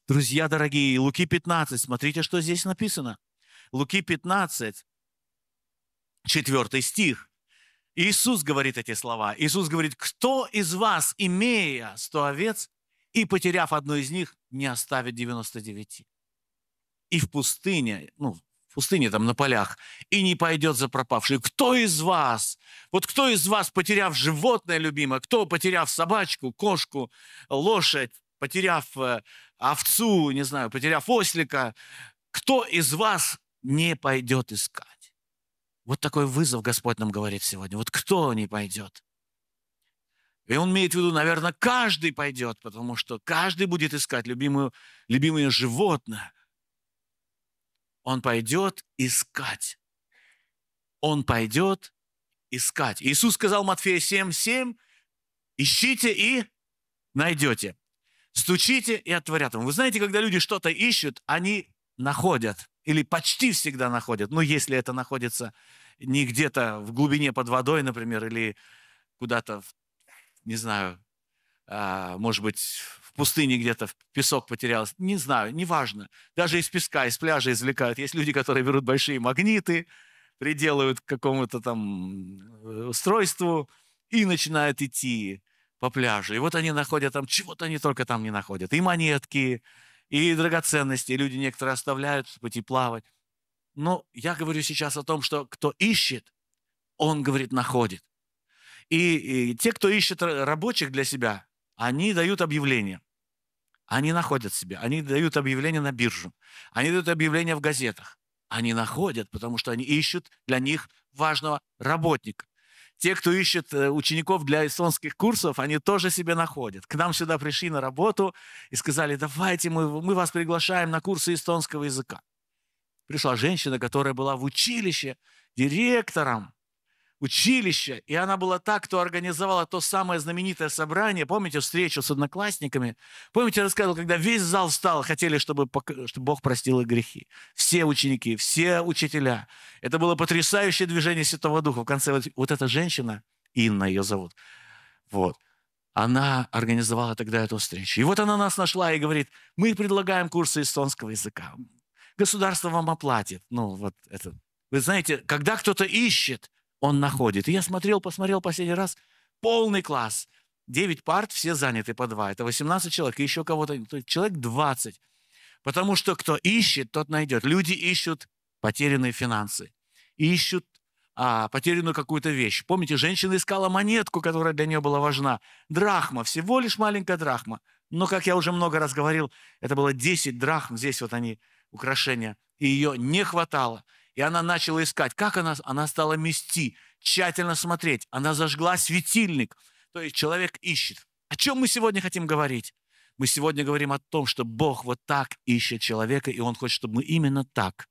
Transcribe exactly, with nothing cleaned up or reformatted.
Друзья дорогие, Луки пятнадцать, смотрите, что здесь написано. Луки пятнадцать, четвёртый стих. Иисус говорит эти слова. Иисус говорит: кто из вас, имея сто овец и потеряв одну из них, не оставит девяносто девять? И в пустыне, ну, в пустыне там на полях, и не пойдет за пропавшей. Кто из вас, вот кто из вас, потеряв животное любимое, кто, потеряв собачку, кошку, лошадь, потеряв э, овцу, не знаю, потеряв ослика, кто из вас не пойдет искать? Вот такой вызов Господь нам говорит сегодня. Вот кто не пойдет? И он имеет в виду, наверное, каждый пойдет, потому что каждый будет искать любимую, любимое животное. Он пойдет искать. Он пойдет искать. Иисус сказал Матфея семь семь: ищите и найдете. Стучите и отворят вам. Вы знаете, когда люди что-то ищут, они находят. Или почти всегда находят. Ну, если это находится не где-то в глубине под водой, например, или куда-то, не знаю, может быть, в пустыне где-то в песок потерялся. Не знаю, неважно. Даже из песка, из пляжа извлекают. Есть люди, которые берут большие магниты, приделывают к какому-то там устройству и начинают идти по пляжу. И вот они находят там, чего-то они только там не находят. И монетки, и драгоценности. И люди некоторые оставляют пойти плавать. Но я говорю сейчас о том, что кто ищет, он, говорит, находит. И, и те, кто ищет рабочих для себя, они дают объявление. Они находят себе. Они дают объявление на биржу. Они дают объявление в газетах. Они находят, потому что они ищут для них важного работника. Те, кто ищет учеников для эстонских курсов, они тоже себе находят. К нам сюда пришли на работу и сказали: давайте, мы, мы вас приглашаем на курсы эстонского языка. Пришла женщина, которая была в училище директором училища, и она была та, кто организовала то самое знаменитое собрание. Помните встречу с одноклассниками? Помните, я рассказывал, когда весь зал встал, хотели, чтобы, чтобы Бог простил их грехи. Все ученики, все учителя. Это было потрясающее движение Святого Духа. В конце вот, вот эта женщина, Инна ее зовут, вот, она организовала тогда эту встречу. И вот она нас нашла и говорит: мы предлагаем курсы эстонского языка. Государство вам оплатит. Ну, вот это. Вы знаете, когда кто-то ищет, он находит. И я смотрел, посмотрел последний раз, полный класс. Девять парт, все заняты по два. Это восемнадцать человек, и еще кого-то, человек двадцать. Потому что кто ищет, тот найдет. Люди ищут потерянные финансы, ищут а, потерянную какую-то вещь. Помните, женщина искала монетку, которая для нее была важна. Драхма, всего лишь маленькая драхма. Но, как я уже много раз говорил, это было десять драхм, здесь вот они, украшения, и ее не хватало. И она начала искать. Как она? Она стала мести, тщательно смотреть. Она зажгла светильник. То есть человек ищет. О чем мы сегодня хотим говорить? Мы сегодня говорим о том, что Бог вот так ищет человека, и Он хочет, чтобы мы именно так